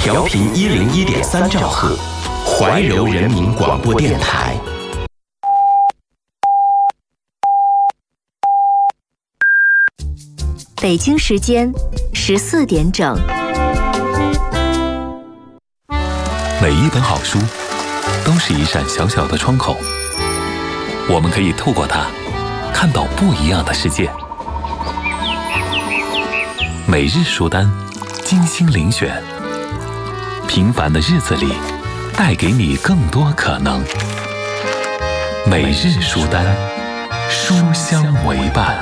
调频101.3兆赫，怀柔人民广播电台。 北京时间14点整。 每一本好书都是一扇小小的窗口，我们可以透过它看到不一样的世界。每日书单，精心遴选，平凡的日子里带给你更多可能。每日书单，书香为伴。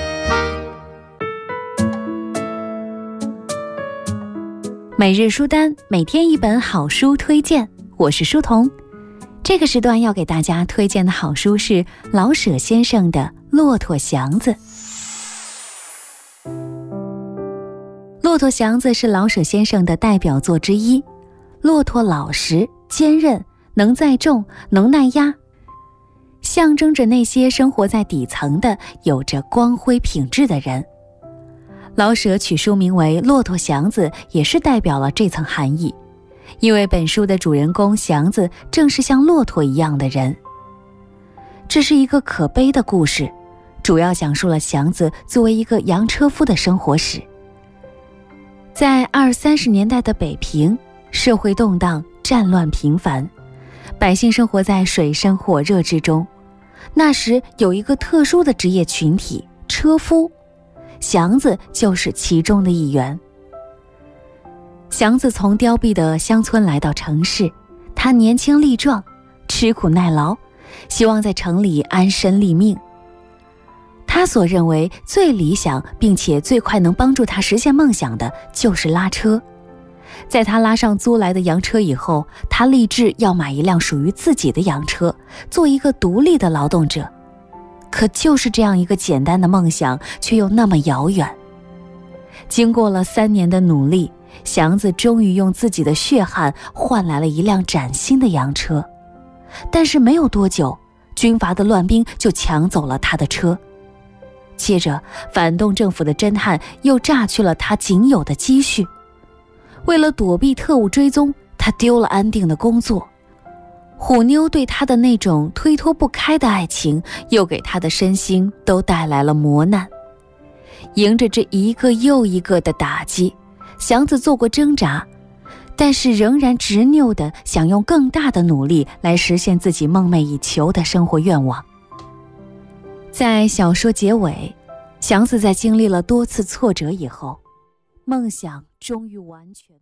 每日书单，每天一本好书推荐，我是书童。这个时段要给大家推荐的好书是老舍先生的《骆驼祥子》。《骆驼祥子》是老舍先生的代表作之一。骆驼老实、坚韧，能载重，能耐压，象征着那些生活在底层的、有着光辉品质的人。老舍取书名为《骆驼祥子》，也是代表了这层含义，因为本书的主人公祥子正是像骆驼一样的人。这是一个可悲的故事，主要讲述了祥子作为一个洋车夫的生活史。在20、30年代的北平，社会动荡，战乱频繁，百姓生活在水深火热之中。那时有一个特殊的职业群体——车夫，祥子就是其中的一员。祥子从凋敝的乡村来到城市，他年轻力壮，吃苦耐劳，希望在城里安身立命。他所认为最理想并且最快能帮助他实现梦想的就是拉车。在他拉上租来的洋车以后，他立志要买一辆属于自己的洋车，做一个独立的劳动者。可就是这样一个简单的梦想，却又那么遥远。经过了3年的努力，祥子终于用自己的血汗换来了一辆崭新的洋车。但是没有多久，军阀的乱兵就抢走了他的车。接着，反动政府的侦探又榨去了他仅有的积蓄。为了躲避特务追踪，他丢了安定的工作。虎妞对他的那种推脱不开的爱情，又给他的身心都带来了磨难。迎着这一个又一个的打击，祥子做过挣扎，但是仍然执拗地想用更大的努力来实现自己梦寐以求的生活愿望。在小说结尾，祥子在经历了多次挫折以后，梦想终于完全。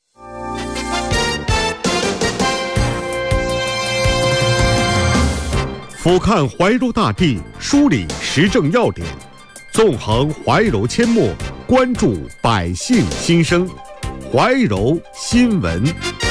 俯瞰怀柔大地，梳理时政要点，纵横怀柔阡陌，关注百姓心声。怀柔新闻。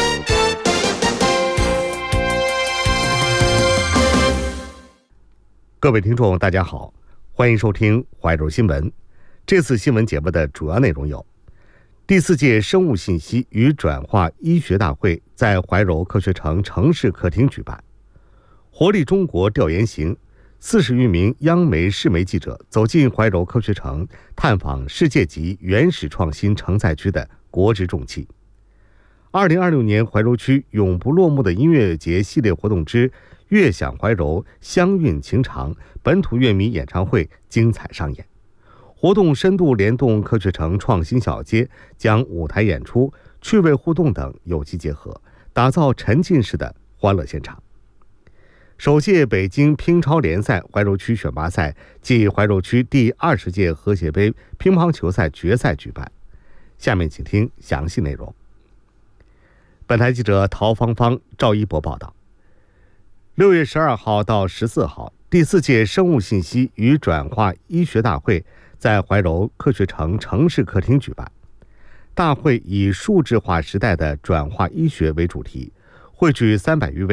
各位听众大家好，欢迎收听怀柔新闻。这次新闻节目的主要内容有：第4届生物信息与转化医学大会在怀柔科学城城市客厅举办，活力中国调研行，40余名央媒市媒记者走进怀柔科学城，探访世界级原始创新承载区的国之重器。2026年怀柔区永不落幕的音乐节系列活动之乐享怀柔，乡韵情长本土乐迷演唱会精彩上演。活动深度联动科学城创新小街，将舞台演出、趣味互动等有机结合，打造沉浸式的欢乐现场。首届北京乒超联赛怀柔区选拔赛暨怀柔区第20届和谐杯乒乓球赛决赛举办。下面请听详细内容。本台记者陶芳芳、赵一博报道。6月12号到14号，第4届生物信息与转化医学大会在怀柔科学城城市客厅举办。大会以数字化时代的转化医学为主题，汇聚300余位